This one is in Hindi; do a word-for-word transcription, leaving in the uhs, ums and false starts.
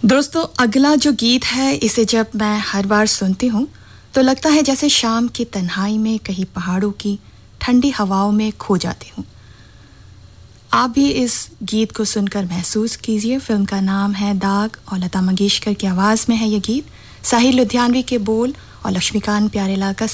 दोस्तों अगला जो गीत है इसे जब मैं हर बार सुनती हूँ तो लगता है जैसे शाम की तन्हाई में कहीं पहाड़ों की ठंडी हवाओं में खो जाती हूँ। आप भी इस गीत को सुनकर महसूस कीजिए। फिल्म का नाम है दाग और लता मंगेशकर की आवाज में है ये गीत। साहिर लुधियानवी के बोल और लक्ष्मीकांत प्यारेलाल का